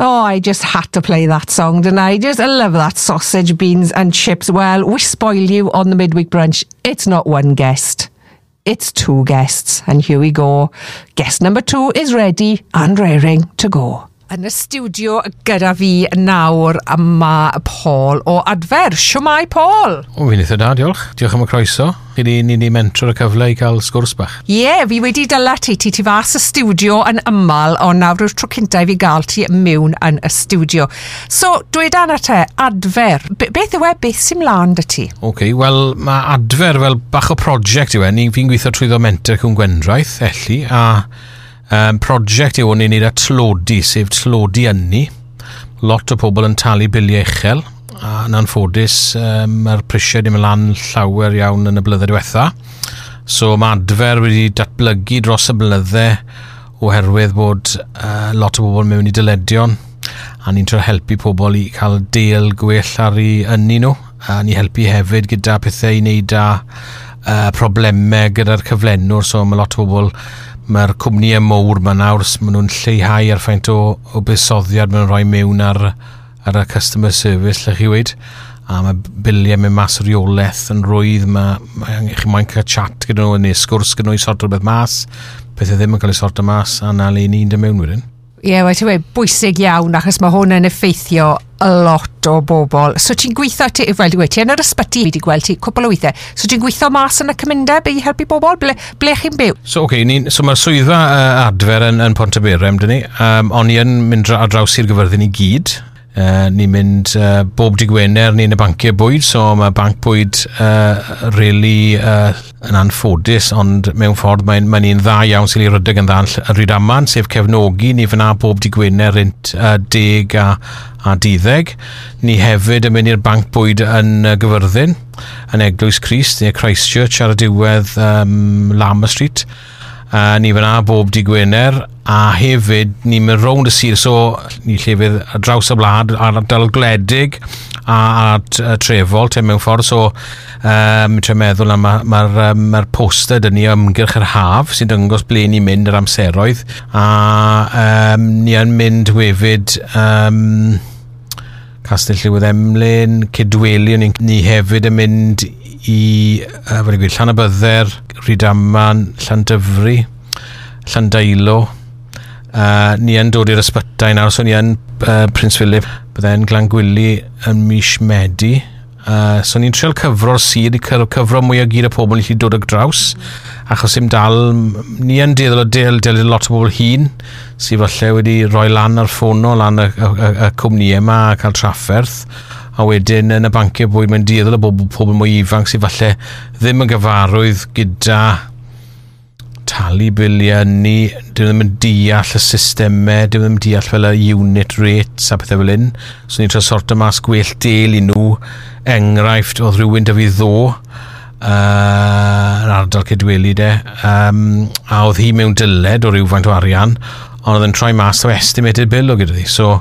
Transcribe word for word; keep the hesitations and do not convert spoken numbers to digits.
Oh, I just had to play that song, didn't I? Just, I love that sausage, beans and chips. Well, we spoil you on the midweek brunch. It's not one guest. It's two guests. And here we go. Guest number two is ready and raring to go. Yn y studio gyda fi nawr yma Paul o Adfer. Shwmai, Paul? O, fi'n eitha da, diolch. Diolch am y croeso. Chi di ni ni mentor y cyfle i cael sgwrs bach. Ie, yeah, fi wedi dyla ti ti ti fas y studio yn ymal, ond nawr yw'r tro cyntaf fi gael ti mewn yn y studio. So, dweud anna te, Adfer. B beth yw e, beth sy'n mlaen dy ti? Oce, okay, wel, mae Adfer fel bach o prosiect yw e. Ni fi'n gweithio trwyddo mentor Cwm Gwendraeth, elli, a Um, project yw ni'n neud a tlodi, sef tlodi ynni. Lot o pobl yn talu biliau uchel, a yn anffodus um, mae'r prisiau ddim yn lan llawer iawn yn y blynydde diwetha. So mae Adfer wedi datblygu dros y blynydde oherwydd bod uh, lot o bobl mewn i dyledion, a ni'n trio helpu pobl i cael deal gwell ar ei ynni nhw, a ni helpu hefyd gyda pethau i wneud â uh, problemau gyda'r cyflenwr. So mae lot o bobl, mae'r cwmnïau mowr ma nawr, maen nhw'n lleihau ar ffaint o, o buddsoddiad maen nhw'n rhoi mewn ar, ar y customer service, lle chi wedi. A mae biliau mewn mas o reolaeth yn rwydd, mae, mae, chi moyn cael chat gyda nhw, neu sgwrs gyda nhw i sort o beth mas, pethau ddim yn cael ei sort o mas, a na le ni'n dy mewn wedyn. Ie, yeah, wedi wedi bwysig iawn, achos mae hwn yn effeithio a lot o bobl. So ti'n gweithio, ti, wel, ti wedi yn yr ysbyty, wedi gweld ti cwpl o weithiau. So ti'n gweithio mas yn y cymundeb i helpu bobl? Ble, ble chi'n byw? So, okay, ni, so mae'r swyddfa uh, Adfer yn, yn Pontyberem, dyn ni. Um, ond ni yn mynd ar draws i'r gyfyrddin i gyd. Uh, ni'n mynd uh, bob dy Gwener ni'n y banciau bwyd, so mae banc bwyd uh, really uh, yn anffodus, ond mewn ffordd mae'n mae ni'n dda iawn sy'n ei rydeg yn dda yn Rydaman, sef cefnogi ni fyna bob dy Gwener rynt uh, deg a, a dyddeg. Ni hefyd yn mynd i'r banc bwyd yn uh, Gyfyrddin, yn Eglwys Crist, neu Christchurch ar y diwedd um, Lama Street. Uh, ni fyna bob dy Gwener, a hefyd ni'n mynd rownd y sir, so ni llefydd ar draws y wlad ar ardal gwledig a, a trefol te mewn ffordd. So um, ti'n meddwl am mae'r ma, ma, ma poster dyn ni ymgyrch yr haf sy'n dangos ble ni'n mynd yr amseroedd, a um, ni yn mynd hefyd um, Castell Llywydd Emlyn, Cydweli, ni, ni hefyd yn mynd i uh, Llanybydder, Rydaman, Llandyfri, Llandeilo. Uh, ni yn dod i'r ysbytau nawr, so ni yn uh, Prince Philip, bydde'n Glangwili yn mis Medi. Uh, so ni'n trial cyfro'r sir, i cyfro mwy o gyd o pobl i chi dod o draws, achos ym dal, ni yn deddol o del, del lot o bobl hun, sy'n falle wedi rhoi lan ar ffono, lan y, y, y, y cwmnïau yma a cael trafferth. A wedyn yn y banciau bwyd mae'n deddol o bobl, pobl mwy ifanc sy'n falle ddim yn gyfarwydd gyda talu biliau ni, dyn nhw ddim yn deall y systemau, dyn nhw ddim yn deall fel y unit rates a pethau fel un. So ni'n trio sort o mas gwell del i nhw. Enghraifft oedd rhywun dy fi ddo uh, yn ardal Cydweli de, um, a oedd hi mewn dyled o rywfaint o arian, ond oedd yn troi mas o estimated bill o gyda ddi. So